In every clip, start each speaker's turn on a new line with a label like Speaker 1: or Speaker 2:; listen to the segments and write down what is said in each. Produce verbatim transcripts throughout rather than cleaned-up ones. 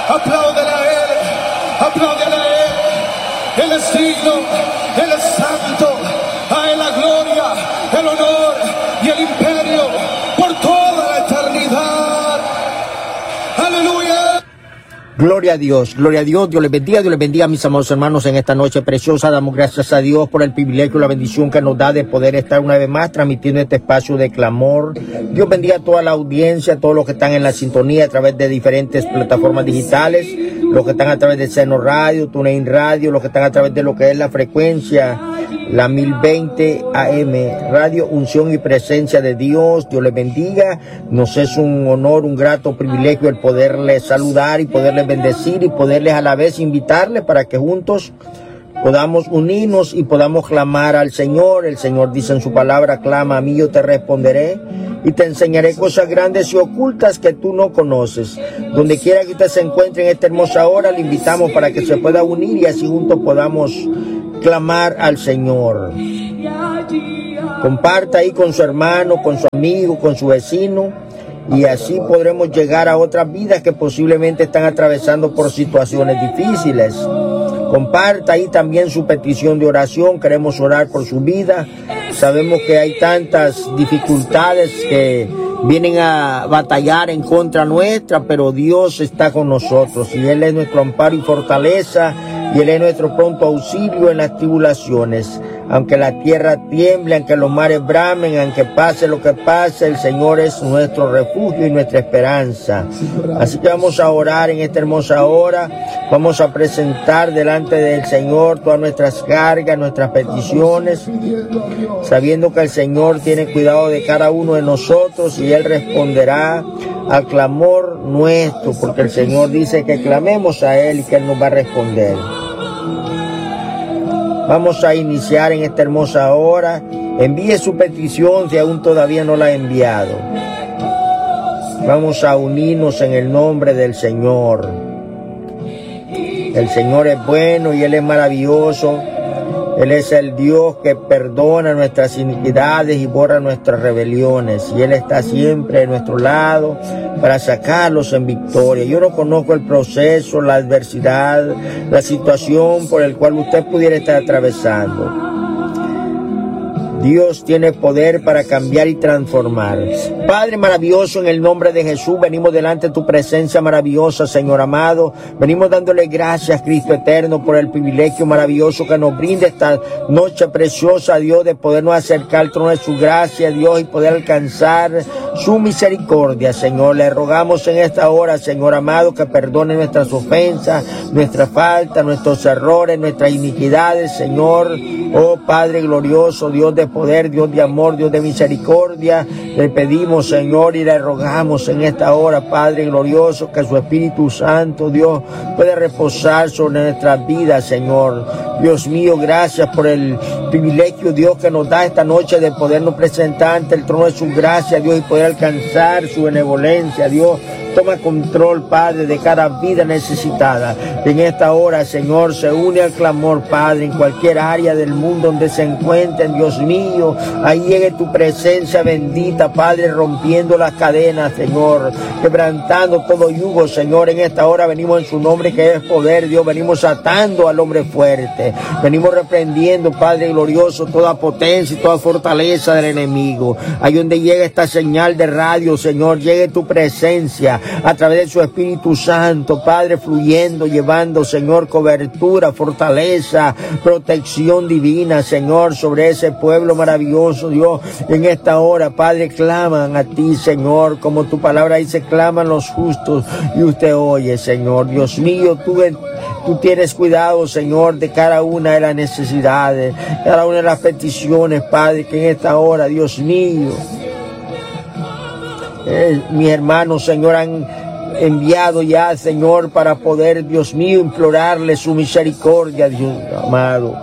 Speaker 1: Apláudele a Él, apláudele a Él. Él es digno, Él es santo. A Él la gloria, el honor y el imperio por toda la eternidad. Aleluya.
Speaker 2: Gloria a Dios, gloria a Dios, Dios les bendiga, Dios les bendiga a mis amados hermanos en esta noche preciosa. Damos gracias a Dios por el privilegio y la bendición que nos da de poder estar una vez más transmitiendo este espacio de clamor. Dios bendiga a toda la audiencia, a todos los que están en la sintonía a través de diferentes plataformas digitales, los que están a través de Seno Radio, TuneIn Radio, los que están a través de lo que es la frecuencia, la mil veinte A M, Radio Unción y Presencia de Dios. Dios les bendiga. Nos es un honor, un grato privilegio el poderles saludar y poderles bendecir y poderles a la vez invitarles para que juntos podamos unirnos y podamos clamar al Señor. El Señor dice en su palabra: clama a mí, yo te responderé y te enseñaré cosas grandes y ocultas que tú no conoces. Donde quiera que usted se encuentre en esta hermosa hora, le invitamos para que se pueda unir y así juntos podamos clamar al Señor. Comparta ahí con su hermano, con su amigo, con su vecino, y así podremos llegar a otras vidas que posiblemente están atravesando por situaciones difíciles. Comparta ahí también su petición de oración. Queremos orar por su vida. Sabemos que hay tantas dificultades que vienen a batallar en contra nuestra, pero Dios está con nosotros y Él es nuestro amparo y fortaleza, y Él es nuestro pronto auxilio en las tribulaciones. Aunque la tierra tiemble, aunque los mares bramen, aunque pase lo que pase, el Señor es nuestro refugio y nuestra esperanza. Así que vamos a orar en esta hermosa hora. Vamos a presentar delante del Señor todas nuestras cargas, nuestras peticiones, sabiendo que el Señor tiene cuidado de cada uno de nosotros y Él responderá al clamor nuestro, porque el Señor dice que clamemos a Él y que Él nos va a responder. Vamos a iniciar en esta hermosa hora. Envíe su petición si aún todavía no la ha enviado. Vamos a unirnos en el nombre del Señor. El Señor es bueno y Él es maravilloso. Él es el Dios que perdona nuestras iniquidades y borra nuestras rebeliones. Y Él está siempre a nuestro lado para sacarlos en victoria. Yo no conozco el proceso, la adversidad, la situación por el cual usted pudiera estar atravesando. Dios tiene poder para cambiar y transformar. Padre maravilloso, en el nombre de Jesús, venimos delante de tu presencia maravillosa, Señor amado. Venimos dándole gracias, Cristo eterno, por el privilegio maravilloso que nos brinda esta noche preciosa, Dios, de podernos acercar al trono de su gracia, Dios, y poder alcanzar su misericordia, Señor. Le rogamos en esta hora, Señor amado, que perdone nuestras ofensas, nuestras faltas, nuestros errores, nuestras iniquidades, Señor. Oh Padre glorioso, Dios de poder, Dios de amor, Dios de misericordia, le pedimos, Señor, y le rogamos en esta hora, Padre glorioso, que su Espíritu Santo, Dios, pueda reposar sobre nuestras vidas, Señor. Dios mío, gracias por el privilegio, Dios, que nos da esta noche de podernos presentar ante el trono de su gracia, Dios, y poder alcanzar su benevolencia, Dios. Toma control, Padre, de cada vida necesitada. En esta hora, Señor, se une al clamor, Padre, en cualquier área del mundo donde se encuentren, Dios mío. Ahí llegue tu presencia bendita, Padre, rompiendo las cadenas, Señor, quebrantando todo yugo, Señor. En esta hora venimos en su nombre, que es poder, Dios. Venimos atando al hombre fuerte. Venimos reprendiendo, Padre glorioso, toda potencia y toda fortaleza del enemigo. Ahí donde llega esta señal de radio, Señor, llegue tu presencia a través de su Espíritu Santo, Padre, fluyendo, llevando, Señor, cobertura, fortaleza, protección divina, Señor, sobre ese pueblo maravilloso, Dios. En esta hora, Padre, claman a ti, Señor, como tu palabra dice, claman los justos y usted oye, Señor. Dios mío, tú, tú tienes cuidado, Señor, de cada una de las necesidades, cada una de las peticiones, Padre, que en esta hora, Dios mío, Eh, mis hermanos, Señor, han enviado ya, Señor, para poder, Dios mío, implorarle su misericordia, Dios amado.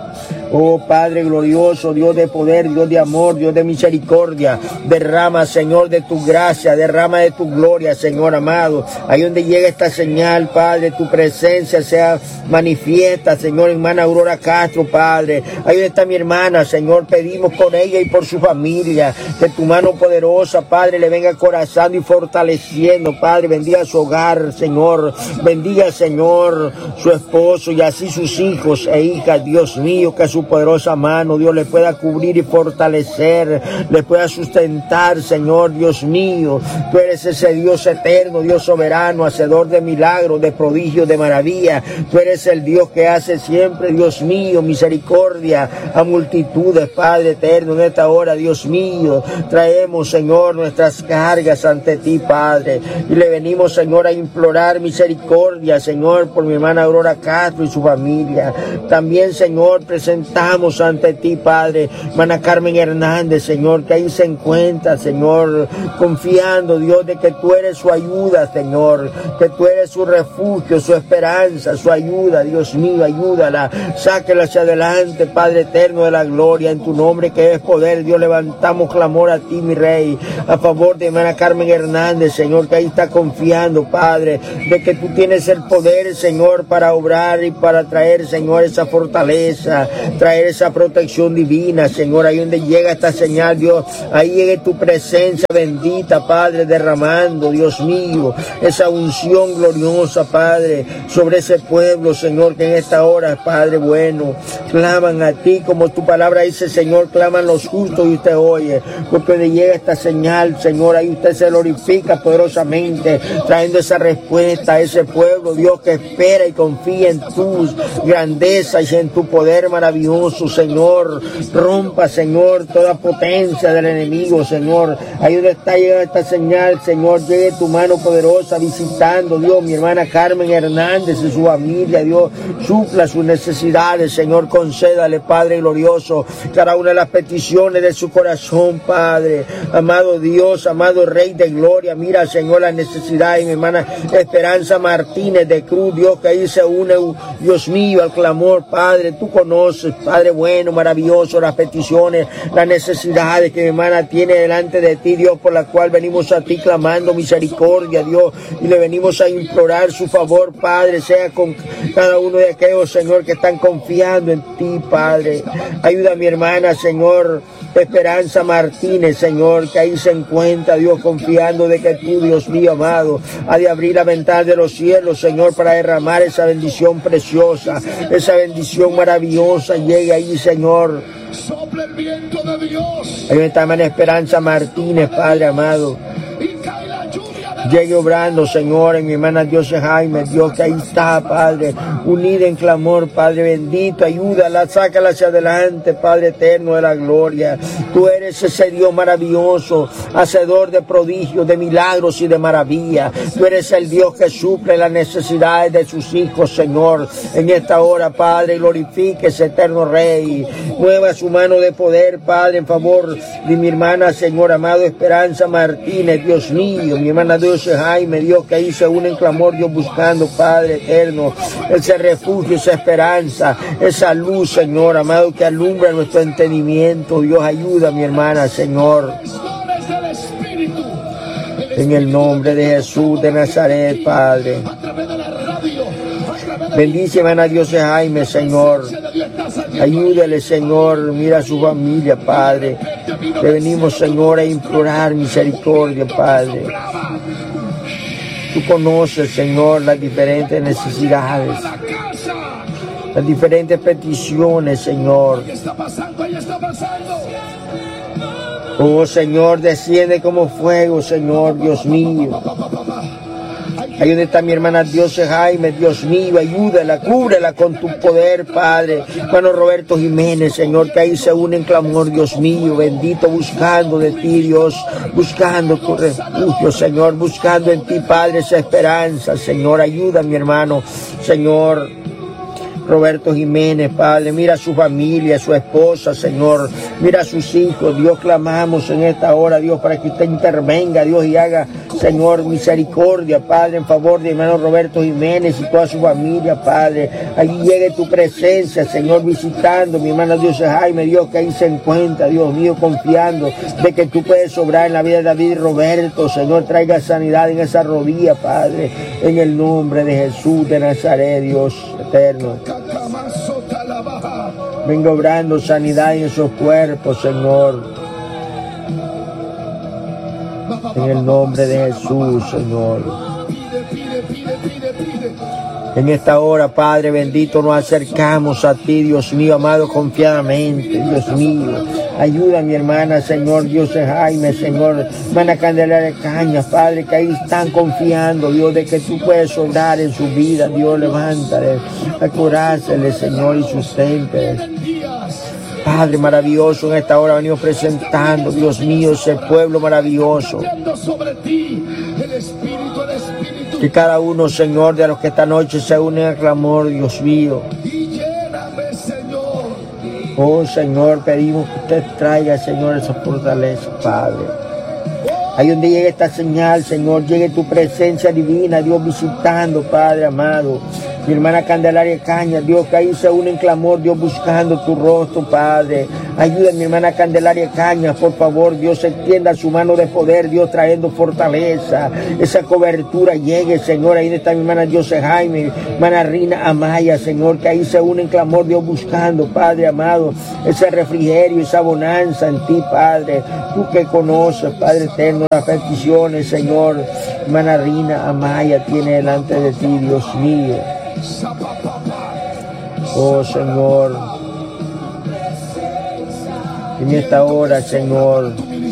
Speaker 2: Oh Padre glorioso, Dios de poder, Dios de amor, Dios de misericordia, derrama, Señor, de tu gracia, derrama de tu gloria, Señor amado. Ahí donde llega esta señal, Padre, tu presencia sea manifiesta, Señor, hermana Aurora Castro, Padre. Ahí donde está mi hermana, Señor, pedimos por ella y por su familia, que tu mano poderosa, Padre, le venga corazando y fortaleciendo, Padre. Bendiga su hogar, Señor. Bendiga, Señor, su esposo y así sus hijos e hijas, Dios mío, que su poderosa mano, Dios, le pueda cubrir y fortalecer, le pueda sustentar, Señor, Dios mío. Tú eres ese Dios eterno, Dios soberano, hacedor de milagros, de prodigios, de maravillas. Tú eres el Dios que hace siempre, Dios mío, misericordia a multitudes, Padre eterno. En esta hora, Dios mío, traemos, Señor, nuestras cargas ante ti, Padre, y le venimos, Señor, a implorar misericordia, Señor, por mi hermana Aurora Castro y su familia. También, Señor, presentamos ante ti, Padre, hermana Carmen Hernández, Señor, que ahí se encuentra, Señor, confiando, Dios, de que tú eres su ayuda, Señor, que tú eres su refugio, su esperanza, su ayuda, Dios mío, ayúdala, sáquela hacia adelante, Padre eterno de la gloria, en tu nombre que es poder, Dios, levantamos clamor a ti, mi Rey, a favor de hermana Carmen Hernández, Señor, que ahí está confiando, Padre, de que tú tienes el poder, Señor, para obrar y para traer, Señor, esa fortaleza, traer esa protección divina, Señor, ahí donde llega esta señal, Dios, ahí llegue tu presencia bendita, Padre, derramando, Dios mío, esa unción gloriosa, Padre, sobre ese pueblo, Señor, que en esta hora, Padre bueno, claman a ti, como tu palabra dice, Señor, claman los justos y usted oye, porque le llega esta señal, Señor, ahí usted se glorifica poderosamente, trayendo esa respuesta a ese pueblo, Dios, que espera y confía en tus grandezas y en tu poder maravilloso, Señor. Rompa, Señor, toda potencia del enemigo, Señor. Ahí donde está llegando esta señal, Señor, llegue tu mano poderosa visitando, Dios, mi hermana Carmen Hernández y su familia, Dios, supla sus necesidades, Señor, concédale, Padre glorioso, cada una de las peticiones de su corazón, Padre, amado Dios, amado Rey de gloria, mira, Señor, la necesidad de mi hermana Esperanza Martínez de Cruz, Dios, que ahí se une, Dios mío, al clamor, Padre, tú conoces, Padre bueno, maravilloso, las peticiones, las necesidades que mi hermana tiene delante de ti, Dios, por la cual venimos a ti clamando misericordia, Dios, y le venimos a implorar su favor, Padre, sea con cada uno de aquellos, Señor, que están confiando en ti, Padre. Ayuda a mi hermana, Señor, Esperanza Martínez, Señor, que ahí se encuentra, Dios, confiando de que tú, Dios mío amado, ha de abrir la ventana de los cielos, Señor, para derramar esa bendición preciosa, esa bendición maravillosa, llegue ahí, Señor.
Speaker 1: Sopla el viento de Dios.
Speaker 2: Ahí está hermana Esperanza Martínez, Padre amado. Llegue obrando, Señor, en mi hermana Dios Jaime, Dios, que ahí está, Padre, unida en clamor, Padre bendito, ayúdala, sácala hacia adelante, Padre eterno de la gloria. Tú eres ese Dios maravilloso, hacedor de prodigios, de milagros y de maravillas. Tú eres el Dios que suple las necesidades de sus hijos, Señor. En esta hora, Padre, glorifíquese, eterno Rey. Mueva su mano de poder, Padre, en favor de mi hermana, Señor amado, Esperanza Martínez, Dios mío, mi hermana Dios Jaime, Dios, que ahí se une en clamor, Dios, buscando, Padre eterno, ese refugio, esa esperanza, esa luz, Señor amado, que alumbra nuestro entendimiento. Dios, ayuda a mi hermana, Señor. En el nombre de Jesús de Nazaret, Padre. Bendice, hermana Dios Jaime, Señor. Ayúdale, Señor. Mira a su familia, Padre. Te venimos, Señor, a implorar misericordia, Padre. Tú conoces, Señor, las diferentes necesidades, las diferentes peticiones, Señor. Oh, Señor, desciende como fuego, Señor, Dios mío. Ahí donde está mi hermana Dios Jaime, Dios mío, ayúdala, cúbrela con tu poder, Padre. Hermano Roberto Jiménez, Señor, que ahí se une en clamor, Dios mío, bendito, buscando de ti, Dios, buscando tu refugio, Señor, buscando en ti, Padre, esa esperanza, Señor, ayuda a mi hermano, Señor. Roberto Jiménez, Padre. Mira a su familia, a su esposa, Señor. Mira a sus hijos. Dios, clamamos en esta hora, Dios, para que usted intervenga, Dios, y haga, Señor, misericordia, Padre, en favor de hermano Roberto Jiménez y toda su familia, Padre. Allí llegue tu presencia, Señor, visitando mi hermana Dios Jaime, Dios, que ahí se encuentra, Dios mío, confiando de que tú puedes obrar en la vida de David y Roberto. Señor, traiga sanidad en esa rodilla, Padre, en el nombre de Jesús de Nazaret, Dios eterno. Venga obrando sanidad en esos cuerpos, Señor, en el nombre de Jesús, Señor. En esta hora, Padre bendito, nos acercamos a ti, Dios mío, amado, confiadamente, Dios mío. Ayuda a mi hermana, Señor, Dios de Jaime, Señor, hermana Candelaria Cañas, Padre, que ahí están confiando, Dios, de que tú puedes obrar en su vida, Dios, levántale, acurársele, Señor, y susténtele. Padre maravilloso, en esta hora venimos presentando, Dios mío, ese pueblo maravilloso. Que cada uno, Señor, de los que esta noche se unen al clamor, Dios mío. Oh, Señor, pedimos que usted traiga, Señor, esa fortaleza, Padre. Ahí donde llegue esta señal, Señor, llegue tu presencia divina, Dios, visitando, Padre amado. Mi hermana Candelaria Cañas, Dios, que ahí se une en clamor, Dios, buscando tu rostro, Padre. Ayuda a mi hermana Candelaria Cañas, por favor, Dios, extienda su mano de poder, Dios, trayendo fortaleza. Esa cobertura llegue, Señor, ahí está mi hermana Dios Jaime, hermana Rina Amaya, Señor, que ahí se une en clamor, Dios, buscando, Padre amado, ese refrigerio, esa bonanza en ti, Padre. Tú que conoces, Padre eterno, las peticiones, Señor, hermana Rina Amaya tiene delante de ti, Dios mío. Oh, Señor, en esta hora, Señor,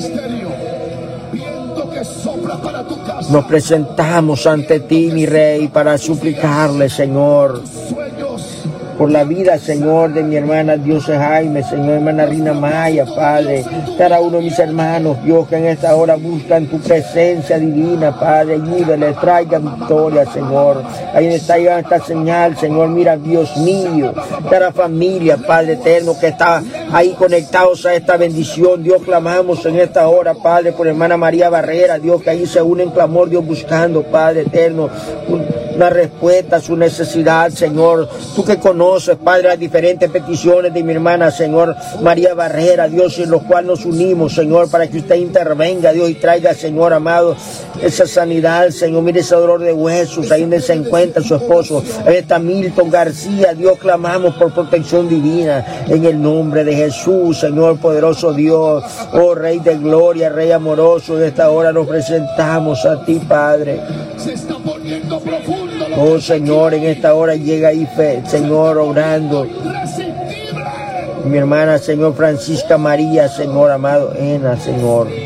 Speaker 2: nos presentamos ante ti, mi Rey, para suplicarle, Señor, por la vida, Señor, de mi hermana Dios Jaime, Señor, hermana Rina Maya, Padre, cada uno de mis hermanos, Dios, que en esta hora buscan tu presencia divina, Padre, ayúdale, traiga victoria, Señor. Ahí está llegando esta señal, Señor, mira, Dios mío, cada familia, Padre eterno, que está ahí conectados a esta bendición, Dios, clamamos en esta hora, Padre, por hermana María Barrera, Dios, que ahí se une en clamor, Dios, buscando, Padre eterno, una respuesta a su necesidad, Señor. Tú que conoces, Padre, las diferentes peticiones de mi hermana, Señor, María Barrera, Dios, en los cuales nos unimos, Señor, para que usted intervenga, Dios, y traiga, Señor amado, esa sanidad, Señor. Mire ese dolor de huesos, ahí donde se encuentra su esposo. Ahí está Milton García, Dios, clamamos por protección divina, en el nombre de Jesús, Señor, poderoso Dios. Oh, Rey de gloria, Rey amoroso, en esta hora nos presentamos a ti, Padre. Se está poniendo profundo. Oh, Señor, en esta hora llega ahí, fe, Señor, orando. Mi hermana, Señor, Francisca María, Señor, amado, Ena, Señor.